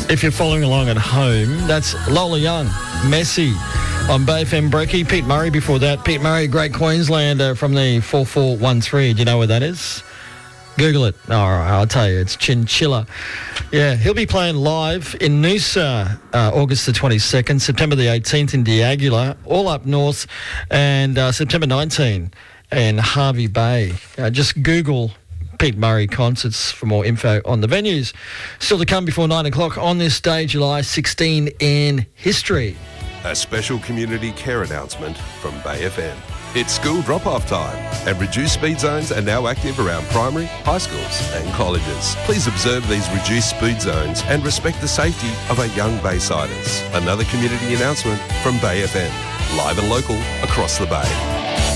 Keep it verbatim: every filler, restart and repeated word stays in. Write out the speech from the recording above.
If you're following along at home, that's Lola Young, Messi on Bay F M Brekkie. Pete Murray before that. Pete Murray, great Queenslander from the four four one three. Do you know where that is? Google it. All right, I'll tell you. It's Chinchilla. Yeah, he'll be playing live in Noosa, uh, August the twenty-second, September the eighteenth in Diagula, all up north, and uh, September nineteenth in Hervey Bay. Uh, just Google Pete Murray concerts for more info on the venues. Still to come before nine o'clock on this day, July sixteenth in history. A special community care announcement from Bay F M. It's school drop-off time, and reduced speed zones are now active around primary, high schools and colleges. Please observe these reduced speed zones and respect the safety of our young Baysiders. Another community announcement from Bay F M. Live and local across the Bay.